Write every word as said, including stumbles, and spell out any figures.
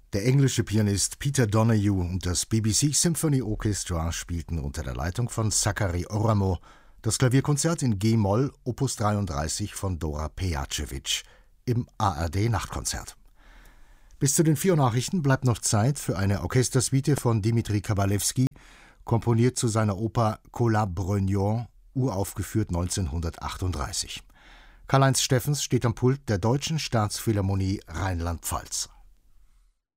Der englische Pianist Peter Donoghue und das B B C Symphony Orchestra spielten unter der Leitung von Zachary Oramo das Klavierkonzert in G-Moll Opus dreiunddreißig von Dora Pejacevic im A R D-Nachtkonzert. Bis zu den vier Nachrichten bleibt noch Zeit für eine Orchestersuite von Dimitri Kabalewski, komponiert zu seiner Oper Colas Brognon, uraufgeführt neunzehnhundertachtunddreißig. Karl-Heinz Steffens steht am Pult der Deutschen Staatsphilharmonie Rheinland-Pfalz.